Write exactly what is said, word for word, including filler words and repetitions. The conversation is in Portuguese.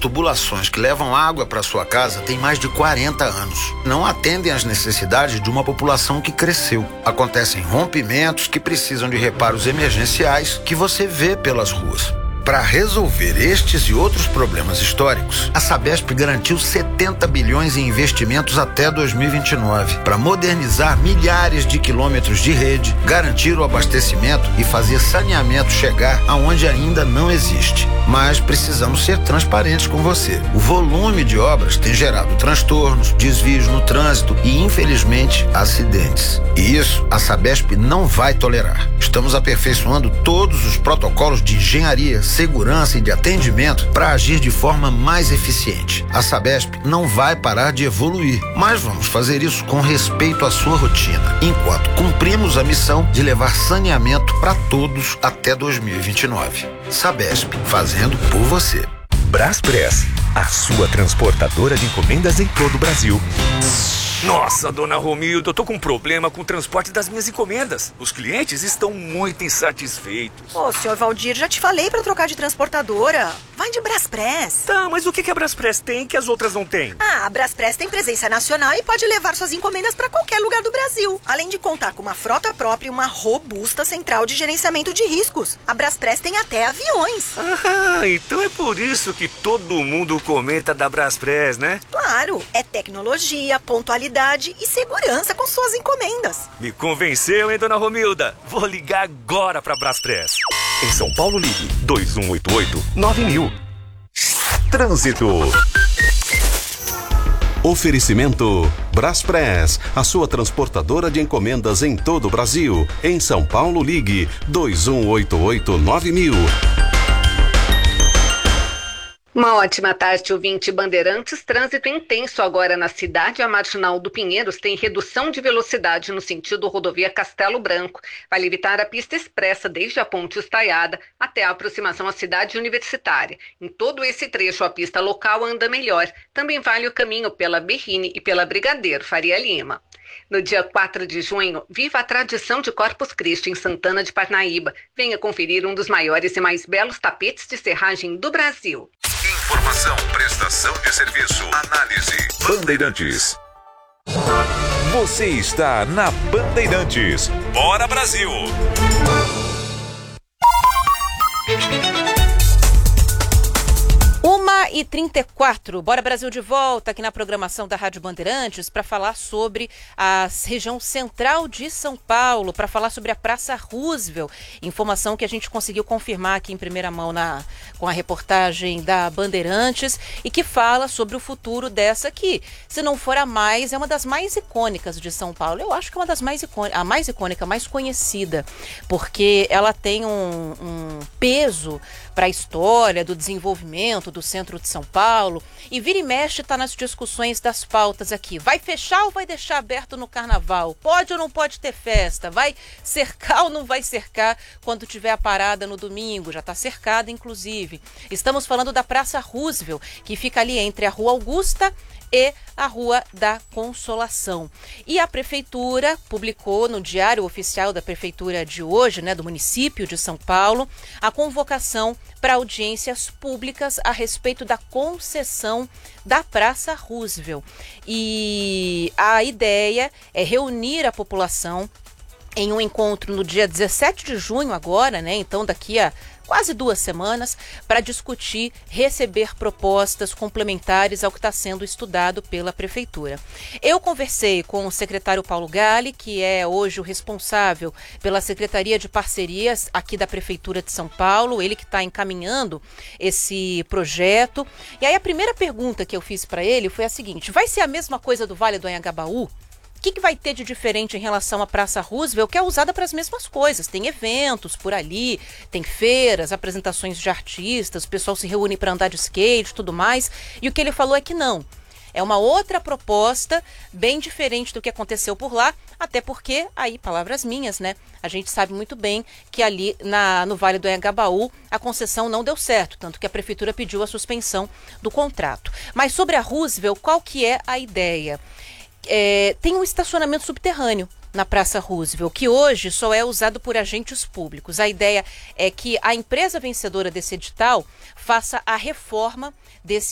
tubulações que levam água para sua casa têm mais de quarenta anos. Não atendem às necessidades de uma população que cresceu. Acontecem rompimentos que precisam de reparos emergenciais que você vê pelas ruas. Para resolver estes e outros problemas históricos, a Sabesp garantiu setenta bilhões em investimentos até dois mil e vinte e nove para modernizar milhares de quilômetros de rede, garantir o abastecimento e fazer saneamento chegar aonde ainda não existe. Mas precisamos ser transparentes com você. O volume de obras tem gerado transtornos, desvios no trânsito e, infelizmente, acidentes. E isso a Sabesp não vai tolerar. Estamos aperfeiçoando todos os protocolos de engenharia, segurança e de atendimento para agir de forma mais eficiente. A Sabesp não vai parar de evoluir, mas vamos fazer isso com respeito à sua rotina, enquanto cumprimos a missão de levar saneamento para todos até dois mil e vinte e nove. Sabesp, fazendo por você. Braspress, a sua transportadora de encomendas em todo o Brasil. Nossa, dona Romilda, eu tô com um problema com o transporte das minhas encomendas. Os clientes estão muito insatisfeitos. Ô, senhor Valdir, já te falei pra trocar de transportadora. Vai de Braspress. Tá, mas o que que a Braspress tem que as outras não têm? Ah, a Braspress tem presença nacional e pode levar suas encomendas pra qualquer lugar do Brasil. Além de contar com uma frota própria e uma robusta central de gerenciamento de riscos. A Braspress tem até aviões. Ah, então é por isso que todo mundo comenta da Braspress, né? Claro, é tecnologia, pontualidade e segurança com suas encomendas. Me convenceu, hein, dona Romilda? Vou ligar agora pra Braspress. Em São Paulo, ligue dois um oito oito nove mil. Trânsito. Oferecimento Braspress, a sua transportadora de encomendas em todo o Brasil. Em São Paulo, ligue dois um oito oito nove mil. Uma ótima tarde, ouvinte Bandeirantes. Trânsito intenso agora na cidade. A Marginal do Pinheiros tem redução de velocidade no sentido rodovia Castelo Branco. Vai evitar a pista expressa desde a Ponte Estaiada até a aproximação à cidade universitária. Em todo esse trecho, a pista local anda melhor. Também vale o caminho pela Berrine e pela Brigadeiro Faria Lima. No dia quatro de junho, viva a tradição de Corpus Christi em Santana de Parnaíba. Venha conferir um dos maiores e mais belos tapetes de serragem do Brasil. Informação, prestação de serviço, análise. Bandeirantes. Você está na Bandeirantes. Bora, Brasil! uma e trinta e quatro, Bora Brasil de volta aqui na programação da Rádio Bandeirantes para falar sobre a região central de São Paulo, para falar sobre a Praça Roosevelt, informação que a gente conseguiu confirmar aqui em primeira mão na, com a reportagem da Bandeirantes e que fala sobre o futuro dessa aqui. Se não for a mais, é uma das mais icônicas de São Paulo. Eu acho que é uma das mais icônicas, a mais icônica, mais conhecida, porque ela tem um, um peso para a história do desenvolvimento do centro de São Paulo, e vira e mexe está nas discussões das pautas aqui. Vai fechar ou vai deixar aberto no carnaval? Pode ou não pode ter festa? Vai cercar ou não vai cercar quando tiver a parada no domingo? Já está cercada, inclusive. Estamos falando da Praça Roosevelt, que fica ali entre a Rua Augusta e a Rua da Consolação. E a Prefeitura publicou no Diário Oficial da Prefeitura de hoje, né, do município de São Paulo, a convocação para audiências públicas a respeito da concessão da Praça Roosevelt. E a ideia é reunir a população em um encontro no dia dezessete de junho agora, né, então daqui a quase duas semanas, para discutir, receber propostas complementares ao que está sendo estudado pela Prefeitura. Eu conversei com o secretário Paulo Galli, que é hoje o responsável pela Secretaria de Parcerias aqui da Prefeitura de São Paulo, ele que está encaminhando esse projeto. E aí a primeira pergunta que eu fiz para ele foi a seguinte: vai ser a mesma coisa do Vale do Anhangabaú? O que, que vai ter de diferente em relação à Praça Roosevelt, que é usada para as mesmas coisas? Tem eventos por ali, tem feiras, apresentações de artistas, o pessoal se reúne para andar de skate e tudo mais. E o que ele falou é que não. É uma outra proposta, bem diferente do que aconteceu por lá, até porque, aí, palavras minhas, né? A gente sabe muito bem que ali na, no Vale do Anhangabaú a concessão não deu certo, tanto que a Prefeitura pediu a suspensão do contrato. Mas sobre a Roosevelt, qual que é a ideia? É, tem um estacionamento subterrâneo na Praça Roosevelt, que hoje só é usado por agentes públicos. A ideia é que a empresa vencedora desse edital faça a reforma desse